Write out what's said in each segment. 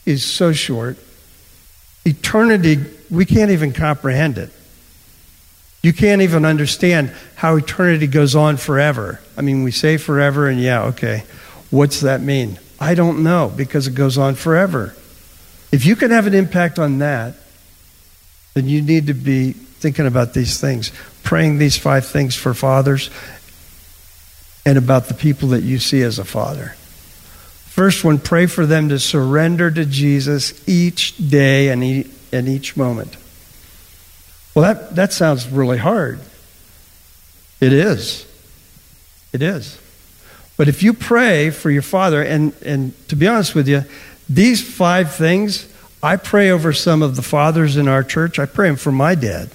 is so short. Eternity, we can't even comprehend it. You can't even understand how eternity goes on forever. I mean, we say forever, and yeah, okay. What's that mean? I don't know, because it goes on forever. If you can have an impact on that, then you need to be thinking about these things, praying these 5 things for fathers and about the people that you see as a father. First one, pray for them to surrender to Jesus each day and each moment. Well, that sounds really hard. It is. It is. But if you pray for your father, and to be honest with you, these 5 things, I pray over some of the fathers in our church. I pray them for my dad.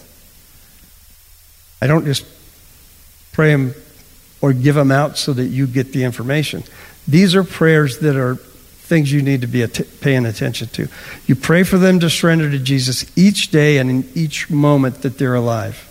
I don't just pray them or give them out so that you get the information. These are prayers that are things you need to be paying attention to. You pray for them to surrender to Jesus each day and in each moment that they're alive.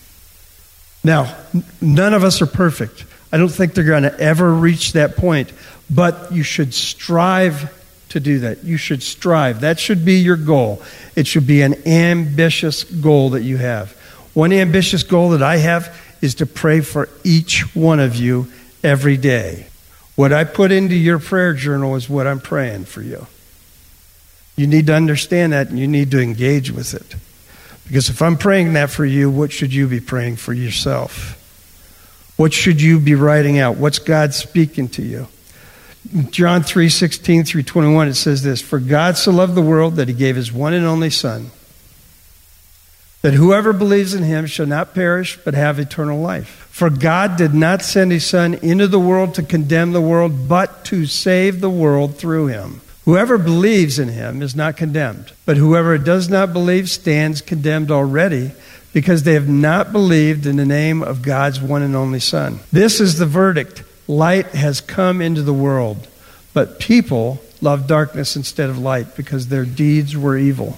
Now, none of us are perfect. I don't think they're going to ever reach that point, but you should strive to do that. You should strive. That should be your goal. It should be an ambitious goal that you have. One ambitious goal that I have is to pray for each one of you every day. What I put into your prayer journal is what I'm praying for you. You need to understand that, and you need to engage with it. Because if I'm praying that for you, what should you be praying for yourself? What should you be writing out? What's God speaking to you? John 3:16 through 21, it says this, "For God so loved the world that he gave his one and only Son, that whoever believes in him shall not perish but have eternal life. For God did not send his Son into the world to condemn the world, but to save the world through him. Whoever believes in him is not condemned, but whoever does not believe stands condemned already, because they have not believed in the name of God's one and only Son. This is the verdict. Light has come into the world, but people love darkness instead of light because their deeds were evil.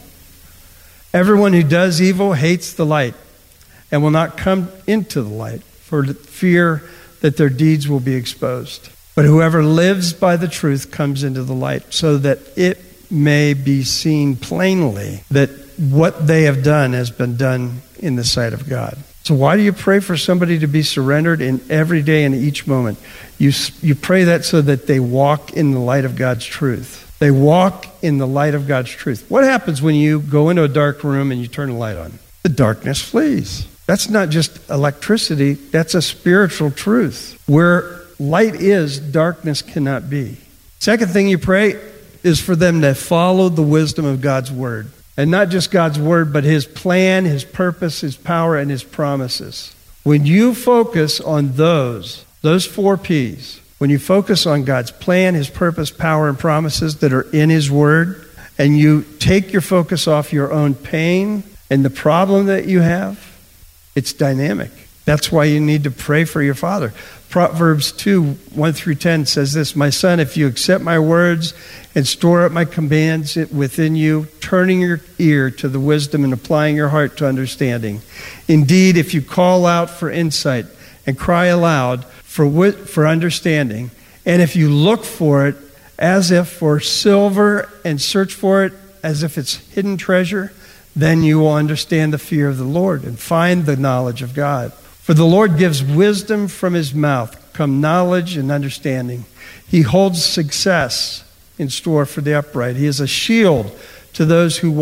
Everyone who does evil hates the light and will not come into the light for fear that their deeds will be exposed. But whoever lives by the truth comes into the light so that it may be seen plainly that what they have done has been done in the sight of God." So why do you pray for somebody to be surrendered in every day and each moment? You pray that so that they walk in the light of God's truth. They walk in the light of God's truth. What happens when you go into a dark room and you turn the light on? The darkness flees. That's not just electricity, that's a spiritual truth. Where light is, darkness cannot be. Second thing you pray is for them to follow the wisdom of God's word. And not just God's word, but his plan, his purpose, his power, and his promises. When you focus on those 4 P's, when you focus on God's plan, his purpose, power, and promises that are in his word, and you take your focus off your own pain and the problem that you have, it's dynamic. That's why you need to pray for your father. Proverbs 2:1 through 10 says this, "My son, if you accept my words and store up my commands within you, turning your ear to the wisdom and applying your heart to understanding. Indeed, if you call out for insight and cry aloud for understanding, and if you look for it as if for silver and search for it as if it's hidden treasure, then you will understand the fear of the Lord and find the knowledge of God. For the Lord gives wisdom from his mouth, come knowledge and understanding. He holds success in store for the upright. He is a shield to those whose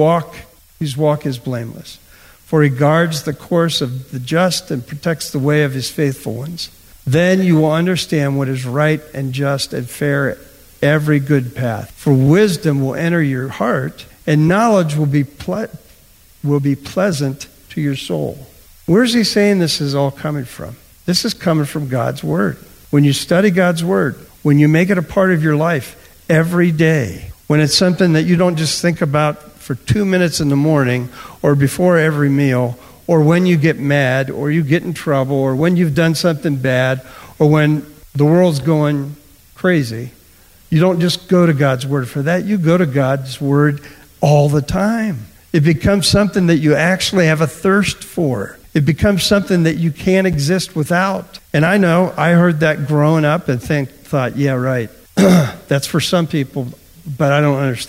walk is blameless. For he guards the course of the just and protects the way of his faithful ones. Then you will understand what is right and just and fair, every good path. For wisdom will enter your heart, and knowledge will be pleasant to your soul." Where's he saying this is all coming from? This is coming from God's word. When you study God's word, when you make it a part of your life every day, when it's something that you don't just think about for 2 minutes in the morning or before every meal, or when you get mad or you get in trouble or when you've done something bad or when the world's going crazy, you don't just go to God's word for that. You go to God's word all the time. It becomes something that you actually have a thirst for. It becomes something that you can't exist without. And I know, I heard that growing up and thought, yeah, right. That's for some people, but I don't understand.